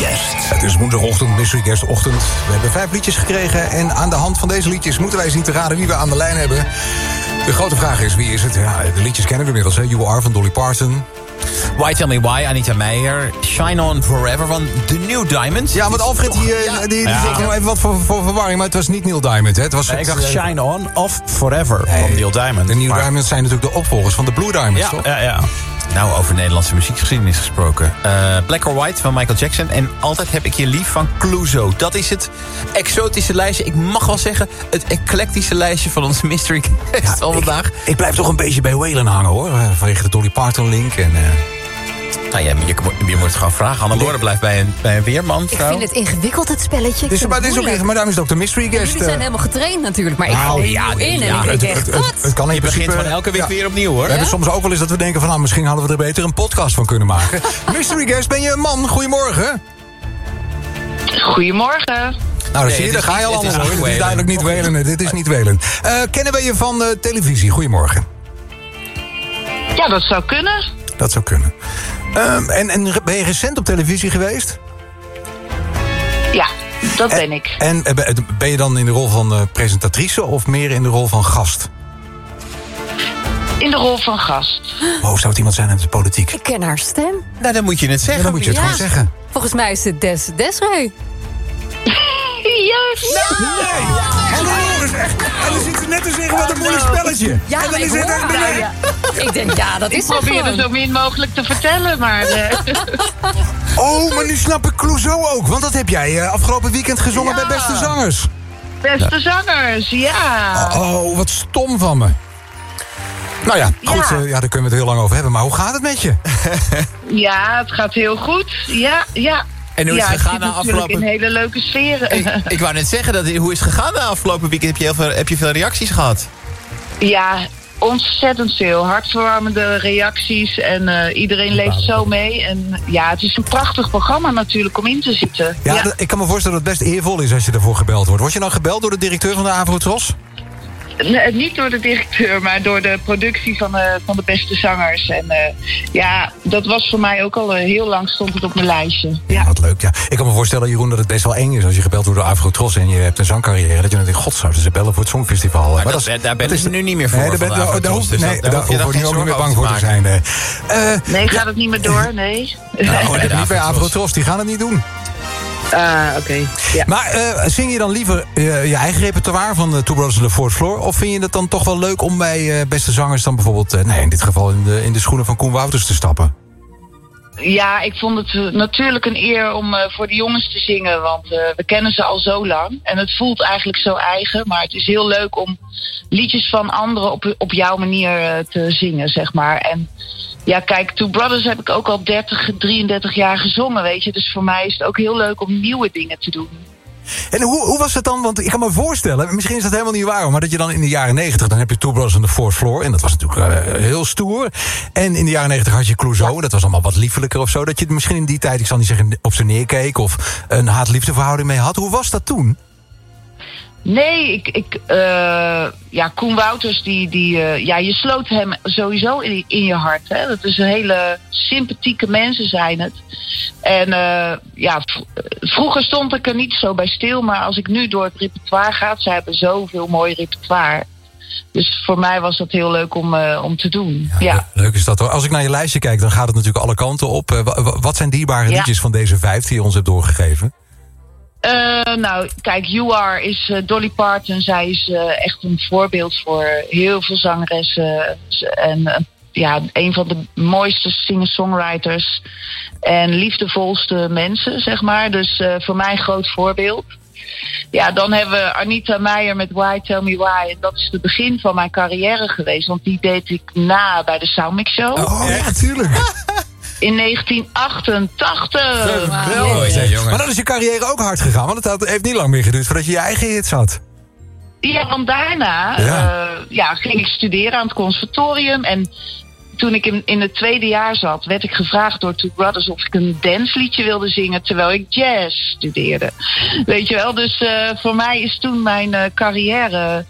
Guest. Het is woensdagochtend, Mystery Guest ochtend. We hebben 5 liedjes gekregen en aan de hand van deze liedjes moeten wij zien te raden wie we aan de lijn hebben. De grote vraag is, wie is het? Ja, de liedjes kennen we inmiddels, hè? You Are van Dolly Parton. Why Tell Me Why, Anita Meijer. Shine On Forever van The New Diamond. Ja, want Alfred die zorgde nog even wat voor verwarring, maar het was niet Neil Diamond, hè? Het was ik dacht Shine On of Forever van Neil Diamond. De New Diamonds zijn natuurlijk de opvolgers van de Blue Diamonds, toch? Ja. Nou, over Nederlandse muziekgeschiedenis gesproken. Black or White van Michael Jackson. En Altijd Heb Ik Je Lief van Clouseau. Dat is het exotische lijstje. Ik mag wel zeggen, het eclectische lijstje van ons Mystery Guest al vandaag. Ik blijf toch een beetje bij Waylon hangen, hoor. Vanwege de Dolly Parton link en... Nou ja, je moet het gewoon vragen. Hannelore blijft bij een weerman. Ik vind het ingewikkeld, het spelletje. Maar daarom is het ook de Mystery Guest. Jullie zijn helemaal getraind natuurlijk, maar ik ga er in en ik denk echt, wat? Het kan in je principe, begint van elke week weer opnieuw, hoor. We hebben soms ook wel eens dat we denken van... misschien hadden we er beter een podcast van kunnen maken. Mystery Guest, ben je een man? Goedemorgen. Goedemorgen. Nou, zie je, daar ga je al allemaal. Dit is duidelijk niet Waylon. Dit is niet Waylon. Kennen we je van televisie? Goedemorgen. Ja, dat zou kunnen. Dat zou kunnen. En ben je recent op televisie geweest? Ja, dat ben ik. En ben je dan in de rol van presentatrice of meer in de rol van gast? In de rol van gast. Oh, zou het iemand zijn uit de politiek? Ik ken haar stem. Nou, dan moet je het zeggen. Ja, dan moet je het gewoon zeggen. Volgens mij is het Desiree. Juist. Nee! Hannelore is echt... En dan zit ze net te zeggen wat een moeilijk spelletje. Ja, en dan is het echt beneden. Ik denk, dat is Ik probeer het zo min mogelijk te vertellen, maar... Oh, maar nu snap ik Clouseau ook. Want dat heb jij afgelopen weekend gezongen bij Beste Zangers. Beste Zangers, ja. Oh, wat stom van me. Nou ja, goed, daar kunnen we het heel lang over hebben. Maar hoe gaat het met je? Ja, het gaat heel goed. Ja. En hoe is het gegaan na afgelopen... in hele leuke sferen. Ik wou net zeggen, hoe is het gegaan na afgelopen weekend? Heb je veel reacties gehad? Ja, ontzettend veel. Hartverwarmende reacties. En iedereen leeft zo mee. En ja, het is een prachtig programma natuurlijk om in te zitten. Ja. Ik kan me voorstellen dat het best eervol is als je ervoor gebeld wordt. Word je dan gebeld door de directeur van de Avrotros? Nee, niet door de directeur, maar door de productie van de Beste Zangers. En dat was voor mij ook al heel lang stond het op mijn lijstje. Ja, wat leuk, ja. Ik kan me voorstellen, Jeroen, dat het best wel eng is als je gebeld wordt door Avrotros en je hebt een zangcarrière. Dat je dan denkt, god, zouden ze bellen voor het Songfestival. Maar daar bellen ze nu niet meer voor. Nee, daar hoef je nu ook niet meer bang voor te zijn. Nee, gaat het niet meer door? Nee. Niet bij Avrotros, die gaan het niet doen. Oké. Ja. Maar zing je dan liever je eigen repertoire van Two Brothers on the Fourth Floor? Of vind je het dan toch wel leuk om bij Beste Zangers dan bijvoorbeeld... in dit geval in de schoenen van Koen Wouters te stappen? Ja, ik vond het natuurlijk een eer om voor de jongens te zingen. Want we kennen ze al zo lang. En het voelt eigenlijk zo eigen. Maar het is heel leuk om liedjes van anderen op jouw manier te zingen, zeg maar. En ja, kijk, Two Brothers heb ik ook al 33 jaar gezongen, weet je. Dus voor mij is het ook heel leuk om nieuwe dingen te doen. En hoe was het dan? Want ik kan me voorstellen, misschien is dat helemaal niet waar... maar dat je dan in de jaren 90, dan heb je Two Brothers on the Fourth Floor... en dat was natuurlijk heel stoer. En in de jaren 90 had je Clouseau, dat was allemaal wat liefelijker of zo... dat je misschien in die tijd, ik zal niet zeggen, op ze neerkeek... of een haat-liefdeverhouding mee had. Hoe was dat toen? Nee, Koen Wouters, je sloot hem sowieso in je hart. Hè? Dat is een hele sympathieke mensen zijn het. En vroeger stond ik er niet zo bij stil, maar als ik nu door het repertoire ga, zij hebben zoveel mooi repertoire. Dus voor mij was dat heel leuk om te doen. Ja. Leuk is dat hoor. Als ik naar je lijstje kijk, dan gaat het natuurlijk alle kanten op. Wat zijn dierbare liedjes van deze 5 die je ons hebt doorgegeven? Kijk, You Are is Dolly Parton. Zij is echt een voorbeeld voor heel veel zangeressen. En een van de mooiste singer-songwriters. En liefdevolste mensen, zeg maar. Dus voor mij een groot voorbeeld. Ja, dan hebben we Anita Meijer met Why Tell Me Why. En dat is het begin van mijn carrière geweest. Want die deed ik na bij de Soundmix Show. Oh, ja, tuurlijk. In 1988. Maar dan is je carrière ook hard gegaan. Want het heeft niet lang meer geduurd voordat je je eigen hits had. Ja, want daarna ging ik studeren aan het conservatorium. En toen ik in het tweede jaar zat, werd ik gevraagd door Two Brothers of ik een dansliedje wilde zingen terwijl ik jazz studeerde. Weet je wel, dus voor mij is toen mijn carrière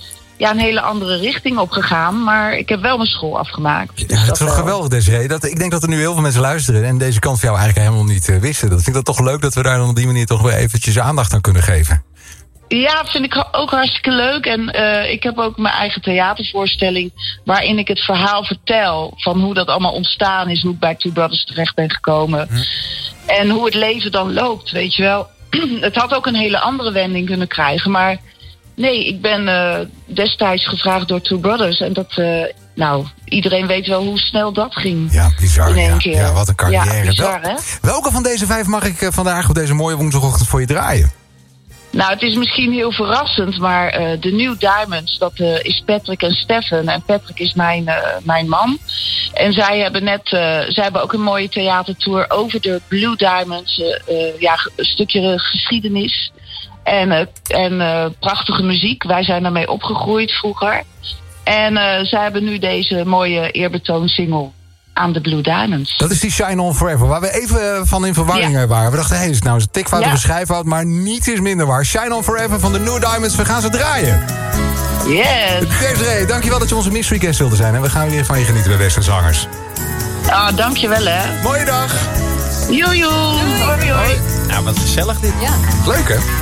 een hele andere richting opgegaan. Maar ik heb wel mijn school afgemaakt. Ja, Dus het is toch geweldig, Desiree. Ik denk dat er nu heel veel mensen luisteren en deze kant van jou eigenlijk helemaal niet wisten. Dat vind ik dat toch leuk dat we daar dan op die manier toch weer eventjes aandacht aan kunnen geven. Ja, vind ik ook hartstikke leuk. En ik heb ook mijn eigen theatervoorstelling waarin ik het verhaal vertel van hoe dat allemaal ontstaan is, hoe ik bij Two Brothers terecht ben gekomen. En hoe het leven dan loopt, weet je wel. Het had ook een hele andere wending kunnen krijgen, maar nee, ik ben destijds gevraagd door Two Brothers en dat, iedereen weet wel hoe snel dat ging. Ja, bizar. In één keer. Ja, wat een carrière. Ja, bizar, hè? Welke van deze 5 mag ik vandaag op deze mooie woensdagochtend voor je draaien? Nou, het is misschien heel verrassend, maar de New Diamonds, dat is Patrick en Stefan. En Patrick is mijn man. En zij hebben ook een mooie theatertour over de Blue Diamonds. Een stukje geschiedenis en prachtige muziek. Wij zijn daarmee opgegroeid vroeger. En zij hebben nu deze mooie eerbetoonsingle aan de Blue Diamonds. Dat is die Shine On Forever, waar we even van in verwarring waren. We dachten, is het nou een tikfout of een schrijffout, maar niets is minder waar. Shine On Forever van de New Diamonds, we gaan ze draaien. Yes. Desiree, dankjewel dat je onze mystery guest wilde zijn. En we gaan weer van je genieten bij Western Zangers. Dankjewel, hè. Mooie dag. Joejoe. Hoi. Nou, wat gezellig dit. Ja. Leuk, hè?